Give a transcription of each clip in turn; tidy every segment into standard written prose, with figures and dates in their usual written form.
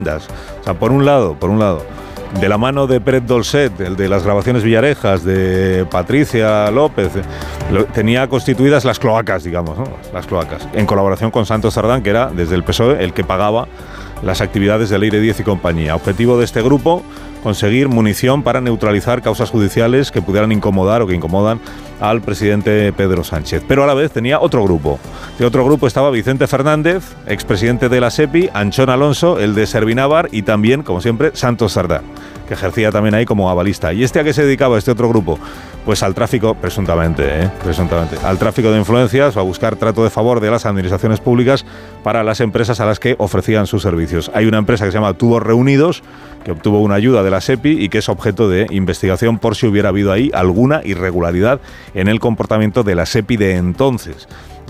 O sea, por un lado, de la mano de Pérez Dolcet, el de las grabaciones Villarejas, de Patricia López, tenía constituidas las cloacas, digamos, ¿no? Las cloacas, en colaboración con Santos Cerdán, que era desde el PSOE el que pagaba las actividades de Leire Díez y compañía. Objetivo de este grupo, conseguir munición para neutralizar causas judiciales que pudieran incomodar o que incomodan al presidente Pedro Sánchez. Pero a la vez tenía otro grupo. De otro grupo estaba Vicente Fernández, expresidente de la SEPI, Anchón Alonso, el de Servinávar, y también, como siempre, Santos Cerdán, que ejercía también ahí como avalista. ¿Y a qué se dedicaba este otro grupo? Pues al tráfico, presuntamente, al tráfico de influencias o a buscar trato de favor de las administraciones públicas para las empresas a las que ofrecían sus servicios. Hay una empresa que se llama Tubos Reunidos, que obtuvo una ayuda de la SEPI y que es objeto de investigación por si hubiera habido ahí alguna irregularidad en el comportamiento de la SEPI de entonces.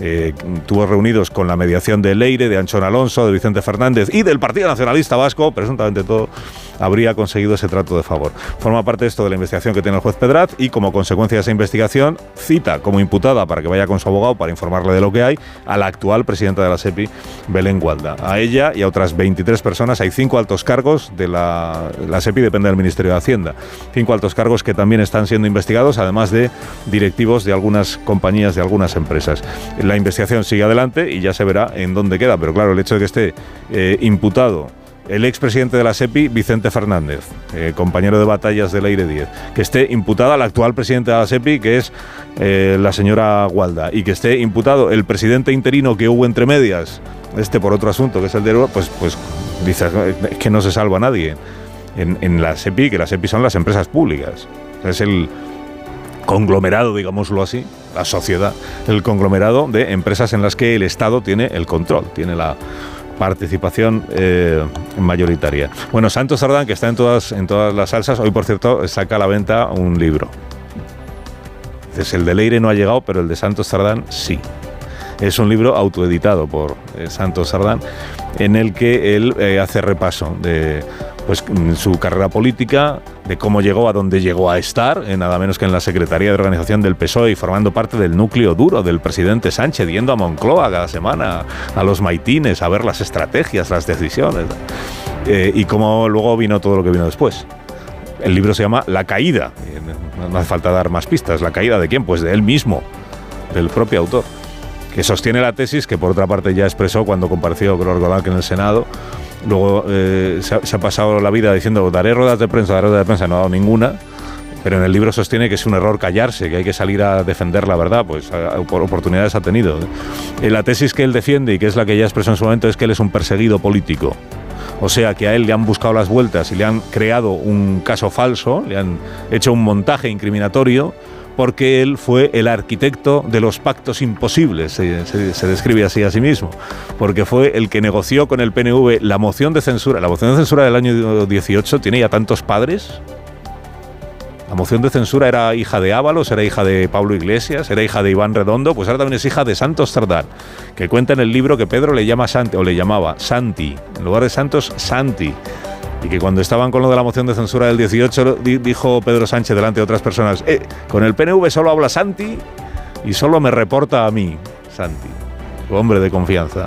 Tubos Reunidos, con la mediación de Leire, de Anchón Alonso, de Vicente Fernández y del Partido Nacionalista Vasco, presuntamente todo, habría conseguido ese trato de favor. Forma parte de esto de la investigación que tiene el juez Pedraz y, como consecuencia de esa investigación, cita como imputada para que vaya con su abogado para informarle de lo que hay a la actual presidenta de la SEPI, Belén Gualda. A ella y a otras 23 personas, hay 5 altos cargos de la SEPI, depende del Ministerio de Hacienda. 5 altos cargos que también están siendo investigados, además de directivos de algunas compañías, de algunas empresas. La investigación sigue adelante y ya se verá en dónde queda, pero claro, el hecho de que esté imputado el expresidente de la SEPI, Vicente Fernández, compañero de batallas de Leire Díez, que esté imputada la actual presidenta de la SEPI, que es la señora Gualda, y que esté imputado el presidente interino que hubo entre medias, por otro asunto, que es el de... Pues dice, es que no se salva a nadie en la SEPI, que la SEPI son las empresas públicas. Es el conglomerado, digámoslo así, la sociedad, el conglomerado de empresas en las que el Estado tiene el control, tiene la participación mayoritaria. Bueno, Santos Cerdán, que está en todas las salsas, hoy, por cierto, saca a la venta un libro. Entonces, el de Leire no ha llegado, pero el de Santos Cerdán sí. Es un libro autoeditado por Santos Cerdán, en el que él hace repaso de su carrera política, de cómo llegó a donde llegó a estar, nada menos que en la Secretaría de Organización del PSOE y formando parte del núcleo duro del presidente Sánchez, yendo a Moncloa cada semana, a los maitines, a ver las estrategias, las decisiones, y cómo luego vino todo lo que vino después. El libro se llama La Caída, no hace falta dar más pistas. ¿La caída de quién? Pues de él mismo, del propio autor, que sostiene la tesis que por otra parte ya expresó cuando compareció, creo recordar que en el Senado. Luego se ha pasado la vida diciendo daré ruedas de prensa, no ha dado ninguna, pero en el libro sostiene que es un error callarse, que hay que salir a defender la verdad, pues por oportunidades ha tenido. La tesis que él defiende y que es la que ya expresó en su momento es que él es un perseguido político. O sea, que a él le han buscado las vueltas y le han creado un caso falso, le han hecho un montaje incriminatorio, porque él fue el arquitecto de los pactos imposibles, se describe así a sí mismo, porque fue el que negoció con el PNV la moción de censura. La moción de censura del año 18 tiene ya tantos padres. La moción de censura era hija de Ábalos, era hija de Pablo Iglesias, era hija de Iván Redondo, pues ahora también es hija de Santos Cerdán, que cuenta en el libro que Pedro le llama Santi, o le llamaba Santi, en lugar de Santos, Santi. Y que cuando estaban con lo de la moción de censura del 18, dijo Pedro Sánchez delante de otras personas, con el PNV solo habla Santi y solo me reporta a mí, Santi, su hombre de confianza.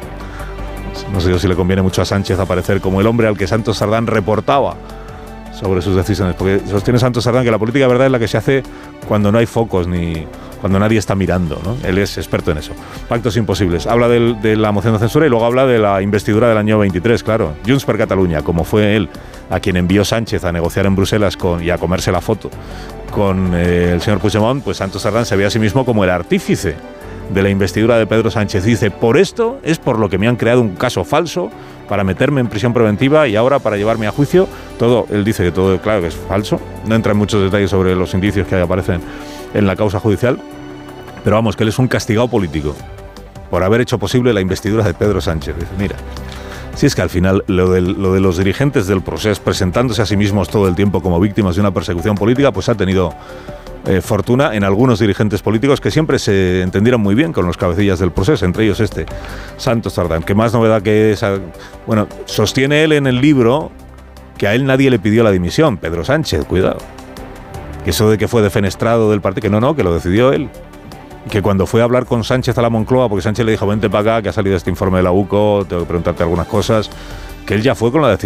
No sé yo si le conviene mucho a Sánchez aparecer como el hombre al que Santos Cerdán reportaba sobre sus decisiones, porque sostiene Santos Cerdán que la política de verdad es la que se hace cuando no hay focos ni cuando nadie está mirando, ¿no? Él es experto en eso. Pactos imposibles. Habla de la moción de censura y luego habla de la investidura del año 23, claro. Junts per Catalunya, como fue él a quien envió Sánchez a negociar en Bruselas y a comerse la foto con el señor Puigdemont, pues Santos Cerdán se ve a sí mismo como el artífice de la investidura de Pedro Sánchez. Dice, por esto es por lo que me han creado un caso falso para meterme en prisión preventiva y ahora para llevarme a juicio. Todo, él dice que todo, claro, que es falso. No entra en muchos detalles sobre los indicios que aparecen en la causa judicial, pero vamos, que él es un castigado político por haber hecho posible la investidura de Pedro Sánchez. Dice, mira, si es que al final lo de los dirigentes del Procés presentándose a sí mismos todo el tiempo como víctimas de una persecución política, pues ha tenido fortuna en algunos dirigentes políticos que siempre se entendieron muy bien con los cabecillas del Procés, entre ellos Santos Cerdán. ¿Qué más novedad que esa? Bueno, sostiene él en el libro que a él nadie le pidió la dimisión, Pedro Sánchez, cuidado. Que eso de que fue defenestrado del partido, que no, que lo decidió él. que cuando fue a hablar con Sánchez a la Moncloa, porque Sánchez le dijo, vente para acá, que ha salido este informe de la UCO, tengo que preguntarte algunas cosas, que él ya fue con la decisión